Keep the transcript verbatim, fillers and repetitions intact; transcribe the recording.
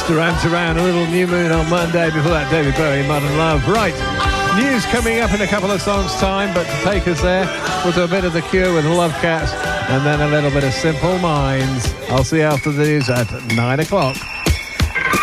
Duran Duran, a little New Moon on Monday. Before that, David Bowie, Modern Love. Right, news coming up in a couple of songs' time, but to take us there, we'll do a bit of The Cure with Love Cats, and then a little bit of Simple Minds. I'll see you after the news at nine o'clock.